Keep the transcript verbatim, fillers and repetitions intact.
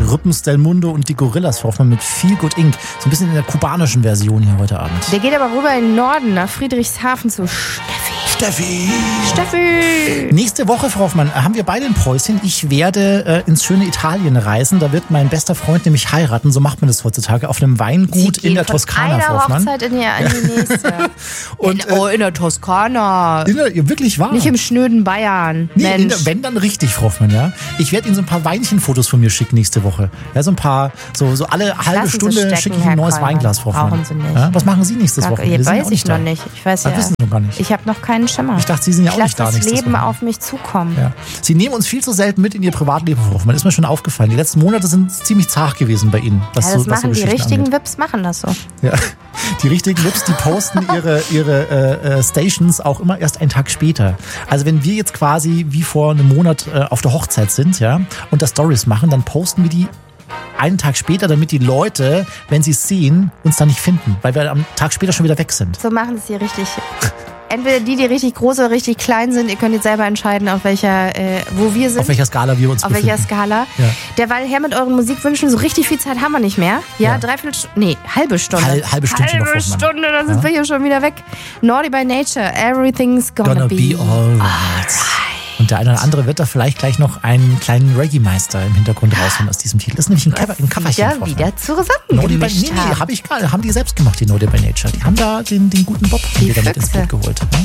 Rhythmus del Mundo und die Gorillas, Frau Hoffmann, mit Feel Good Incorporated. So ein bisschen in der kubanischen Version hier heute Abend. Der geht aber rüber in den Norden, nach Friedrichshafen zu Steffi. Steffi! Steffi! Nächste Woche, Frau Hoffmann, haben wir beide ein Päuschen. Ich werde äh, ins schöne Italien reisen. Da wird mein bester Freund nämlich heiraten. So macht man das heutzutage. Auf einem Weingut in der Toskana, Frau Hoffmann. Hochzeit in die, in die nächste. Und, in, oh, in der Toskana. In der, ja, wirklich wahr. Nicht im schnöden Bayern. Nee, in Mensch. der, wenn dann richtig, Frau Hoffmann, ja. Ich werde Ihnen so ein paar Weinchenfotos von mir schicken nächste Woche. Ja, so ein paar, so, so alle halbe Lassen Sie Stunde stecken, schicke ich Herr ein neues Kollmann. Weinglas, Frau Hoffmann. Brauchen Sie nicht. Ja, was machen Sie nächstes Sag, Wochenende? jetzt Sie sind ja weiß auch ich da. noch nicht. Ich weiß Das ja. wissen Sie noch gar nicht. Ich habe noch keinen Schimmer. Ich dachte, Sie sind ja auch ich nicht da lasse das nächstes Leben Wochenende. auf mich zukommen. Ja. Sie nehmen uns viel zu selten mit in Ihr Privatleben, Frau Hoffmann. Ist mir schon aufgefallen. Die letzten Monate sind ziemlich zart gewesen bei Ihnen. Was Ja, das so, was so machen die Geschichten richtigen angeht. Vips, machen das so. Ja. Die richtigen Lips, die posten ihre, ihre äh, äh, Stations auch immer erst einen Tag später. Also wenn wir jetzt quasi wie vor einem Monat äh, auf der Hochzeit sind, ja, und da Stories machen, dann posten wir die einen Tag später, damit die Leute, wenn sie es sehen, uns dann nicht finden, weil wir am Tag später schon wieder weg sind. So machen sie richtig. Entweder die, die richtig groß oder richtig klein sind, ihr könnt jetzt selber entscheiden, auf welcher, äh, wo wir sind. Auf welcher Skala wir uns Auf befinden. welcher Skala. Ja. Derweil her mit euren Musikwünschen, so richtig viel Zeit haben wir nicht mehr. Ja, Ja. dreiviertel Stunde, nee, halbe Stunde. Halb- halbe Stündchen noch, Halbe Hoffmann. Stunde, dann sind Ja. wir hier schon wieder weg. Naughty by Nature, everything's gonna, Gonna be alright. Und der eine oder andere wird da vielleicht gleich noch einen kleinen Reggae-Meister im Hintergrund rausholen aus diesem Titel. Das ist nämlich ein, Cover, ein Coverchen. Ja, Frau Hoffmann. wieder zusammen Naughty by, nee, gemischt nee, haben. hab ich gerade, haben die selbst gemacht, die Naughty by Nature. Die haben da den, den guten Bob Die wieder mit ins Füchse. Boot geholt. Ja?